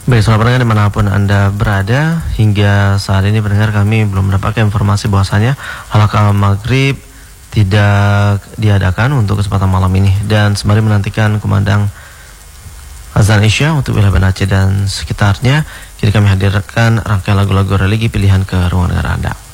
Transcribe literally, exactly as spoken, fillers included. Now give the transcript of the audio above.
Baik, selamat pendengar dimanapun Anda berada. Hingga saat ini pendengar kami belum mendapatkan informasi bahwasanya halaqah maghrib tidak diadakan untuk kesempatan malam ini. Dan sembari menantikan kumandang azan isya untuk wilayah Banda Aceh dan sekitarnya, kini kami hadirkan rangkaian lagu-lagu religi pilihan ke ruang dengar Anda.